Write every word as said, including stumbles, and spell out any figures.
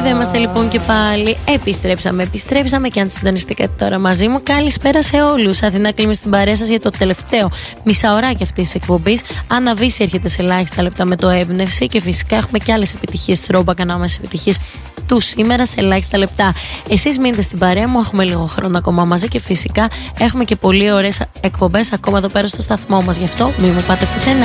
Εδώ είμαστε λοιπόν και πάλι. Επιστρέψαμε, επιστρέψαμε και αν συντονιστήκατε τώρα μαζί μου, καλησπέρα σε όλους. Αθηνά Κλίμη στην παρέα σας για το τελευταίο μισάωράκι αυτής της εκπομπής. Άννα Βύση έρχεται σε ελάχιστα λεπτά με το έμπνευση και φυσικά έχουμε και άλλες επιτυχίες, throwback ανάμεσα επιτυχίες του σήμερα σε ελάχιστα λεπτά. Εσείς μείνετε στην παρέα μου, έχουμε λίγο χρόνο ακόμα μαζί και φυσικά έχουμε και πολύ ωραίες εκπομπές ακόμα εδώ πέρα στο σταθμό μας. Γι' αυτό μην μου πάτε πουθενά.